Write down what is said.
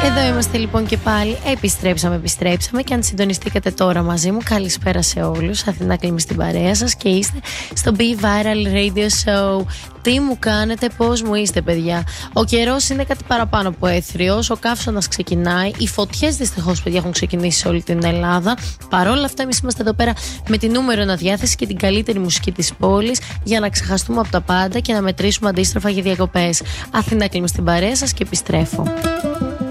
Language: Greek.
Εδώ είμαστε λοιπόν και πάλι. Επιστρέψαμε και αν συντονιστήκατε τώρα μαζί μου, καλησπέρα σε όλους. Αθηνά Κλίμη στην παρέα σας και είστε στο Be Viral Radio Show. Τι μου κάνετε, πώς μου είστε, παιδιά? Ο καιρός είναι κάτι παραπάνω από έθριος. Ο καύσωνας ξεκινάει. Οι φωτιές δυστυχώς, παιδιά, έχουν ξεκινήσει σε όλη την Ελλάδα. Παρ' όλα αυτά, εμείς είμαστε εδώ πέρα με τη νούμερο 1 διάθεση και την καλύτερη μουσική της πόλης για να ξεχαστούμε από τα πάντα και να μετρήσουμε αντίστροφα για διακοπές. Αθηνά Κλίμη στην παρέα σας και επιστρέφω.